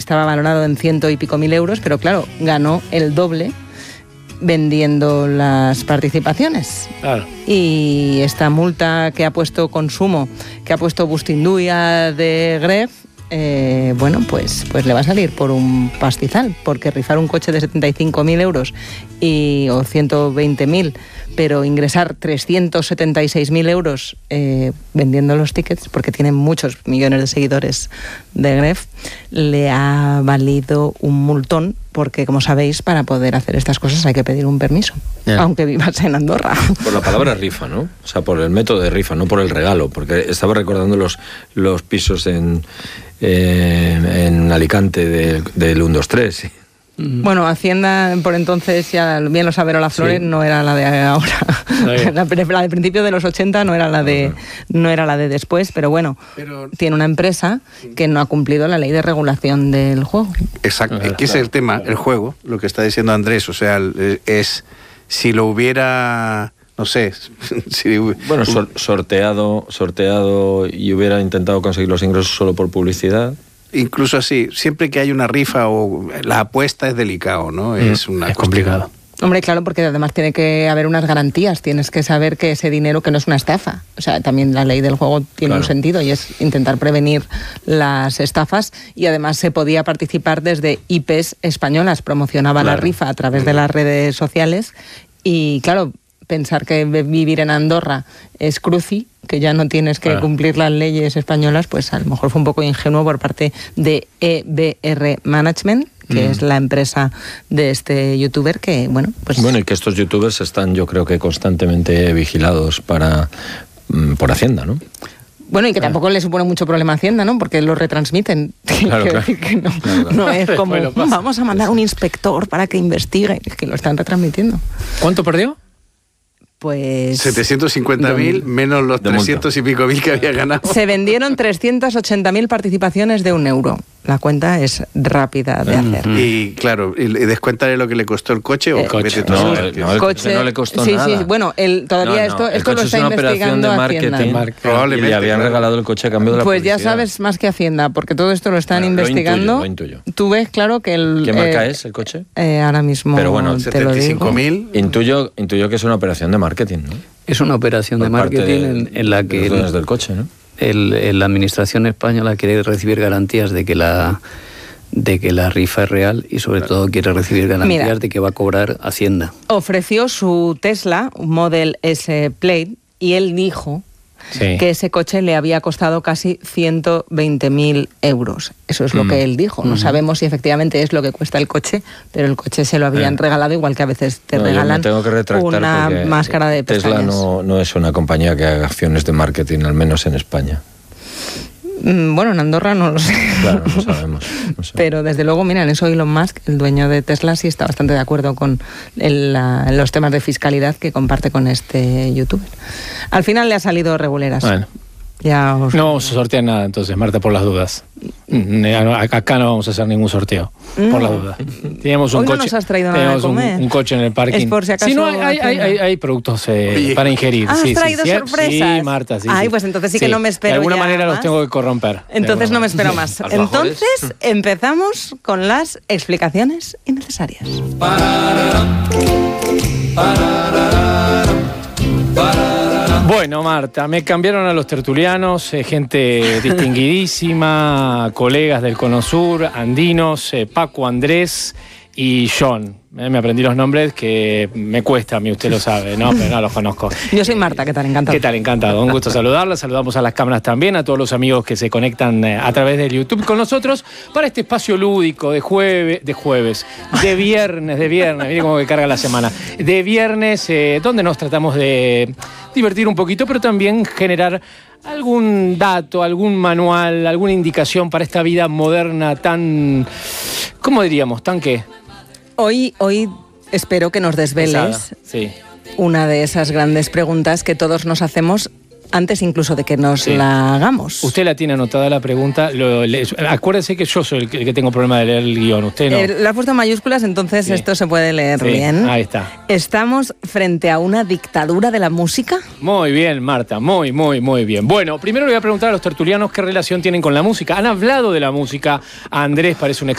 estaba valorado en 100 y pico mil euros, pero claro, ganó el doble vendiendo las participaciones. Claro. Y esta multa que ha puesto Consumo, que ha puesto Bustinduia de Gref, bueno, pues le va a salir por un pastizal, porque rifar un coche de 75.000 euros o 120.000, pero ingresar 376.000 euros vendiendo los tickets, porque tienen muchos millones de seguidores de Gref, le ha valido un multón, porque como sabéis, para poder hacer estas cosas hay que pedir un permiso, aunque vivas en Andorra. Por la palabra rifa, ¿no? O sea, por el método de rifa, no por el regalo, porque estaba recordando los pisos en Alicante del 1, 2, 3. Bueno, Hacienda por entonces, ya bien lo sabe Lola Flores, sí, no era la de ahora. La de principio de los 80 no era la de después, pero bueno, tiene una empresa que no ha cumplido la ley de regulación del juego. Exacto, aquí es el tema, el juego, lo que está diciendo Andrés, o sea, es si lo hubiera... No sé. Bueno, sorteado y hubiera intentado conseguir los ingresos solo por publicidad. Incluso así, siempre que hay una rifa o la apuesta es delicado, ¿no? Es complicado. Hombre, claro, porque además tiene que haber unas garantías, tienes que saber que ese dinero que no es una estafa. O sea, también la ley del juego tiene un sentido y es intentar prevenir las estafas, y además se podía participar desde IPs españolas, promocionaba la rifa a través de las redes sociales y claro, pensar que vivir en Andorra es cruci, que ya no tienes que cumplir las leyes españolas, pues a lo mejor fue un poco ingenuo por parte de EBR Management, que es la empresa de este youtuber, que bueno, pues... Bueno, y que estos youtubers están, yo creo que constantemente vigilados por Hacienda, ¿no? Bueno, y que tampoco le supone mucho problema a Hacienda, ¿no? Porque lo retransmiten. Claro. No es como, vamos a mandar un inspector para que investigue, es que lo están retransmitiendo. ¿Cuánto perdió? Pues... 750.000 menos los 300 y pico mil que había ganado. Se vendieron 380.000 participaciones de €1. La cuenta es rápida de hacer. Y claro, y descuéntale lo que le costó el coche. El coche no le costó nada. Sí, bueno, todavía esto lo está investigando Hacienda. Probablemente. Y le habían regalado el coche a cambio de la publicidad. Pues ya sabes más que Hacienda, porque todo esto lo están investigando. Lo intuyo. Tú ves, claro, que el... ¿Qué marca es el coche? Ahora mismo. Pero bueno, 75.000. Intuyo que es una operación de marketing, ¿no? Es una operación de marketing en la que... Los dueños del coche, ¿no? La administración española quiere recibir garantías de que la rifa es real y sobre todo quiere recibir garantías de que va a cobrar Hacienda. Ofreció su Tesla, un Model S Plaid, y él dijo que ese coche le había costado casi 120.000 euros. Eso es lo que él dijo. No sabemos si efectivamente es lo que cuesta el coche, pero el coche se lo habían regalado, igual que a veces te regalan una máscara de pestañas. Tesla no es una compañía que haga acciones de marketing, al menos en España. Bueno, en Andorra no lo sé. Claro, no sabemos. Pero desde luego, mira, en eso Elon Musk, el dueño de Tesla, sí está bastante de acuerdo con los temas de fiscalidad que comparte con este youtuber. Al final le ha salido reguleras. Bueno. No se sortea nada entonces, Marta, por las dudas. Acá no vamos a hacer ningún sorteo, por las dudas. Teníamos un Hoy coche, no nos has traído nada de comer. un coche en el parking. Es por si acaso. Sí, no, hay productos para ingerir. ¿Has traído sorpresas? Sí, Marta, sí. Ay, pues entonces sí que no me espero. De alguna ya manera más. los tengo que corromper. Entonces no me espero más. Entonces empezamos con las explicaciones innecesarias. Bueno, Marta, me cambiaron a los tertulianos, gente distinguidísima, colegas del Cono Sur, andinos, Paco, Andrés y John. Me aprendí los nombres que me cuesta a mí, usted lo sabe, ¿no? Pero no los conozco. Yo soy Marta, ¿qué tal? Encantado. ¿Qué tal? Encantado. Un gusto saludarla. Saludamos a las cámaras también, a todos los amigos que se conectan a través del YouTube con nosotros para este espacio lúdico de viernes, mire cómo que carga la semana, de viernes, donde nos tratamos de divertir un poquito, pero también generar algún dato, algún manual, alguna indicación para esta vida moderna tan, ¿cómo diríamos? ¿Tan qué? Hoy espero que nos desveles una de esas grandes preguntas que todos nos hacemos antes incluso de que nos la hagamos. Usted la tiene anotada la pregunta. Acuérdese que yo soy el que tengo problema de leer el guión. Usted no. Lo ha puesto en mayúsculas, entonces esto se puede leer bien. Ahí está. ¿Estamos frente a una dictadura de la música? Muy bien, Marta. Muy bien. Bueno, primero le voy a preguntar a los tertulianos qué relación tienen con la música. Han hablado de la música. A Andrés parece un